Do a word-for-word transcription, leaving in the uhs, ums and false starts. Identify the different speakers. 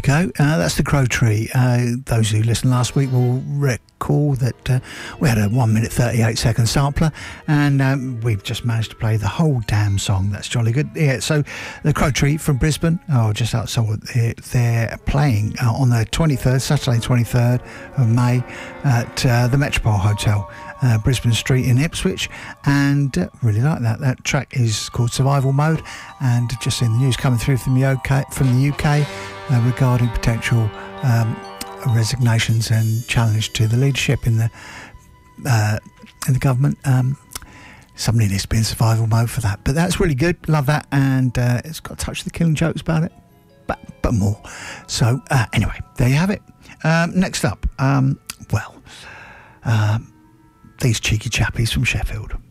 Speaker 1: go. Uh, that's the Crow Tree. Uh, those who listened last week will recall that uh, we had a one minute thirty-eight second sampler, and um, we've just managed to play the whole damn song. That's jolly good. Yeah, so the Crow Tree from Brisbane, oh, just outside, they're, they're playing uh, on the twenty-third, Saturday twenty-third of May at uh, the Metropole Hotel, uh, Brisbane Street in Ipswich, and uh, really like that. That track is called Survival Mode, and just seen the news coming through from the U K, from the U K uh, regarding potential um, resignations and challenge to the leadership in the uh, in the government. Um, somebody needs to be in survival mode for that, but that's really good. Love that, and uh, it's got a touch of the Killing Jokes about it, but but more. So uh, anyway, there you have it. Um, next up, um, well, um, these cheeky chappies from Sheffield.